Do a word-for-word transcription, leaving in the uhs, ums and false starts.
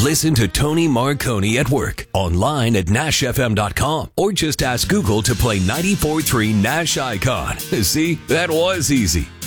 Listen to Tony Marconi at work, online at nash f m dot com, or just ask Google to play ninety-four point three Nash Icon. See, that was easy.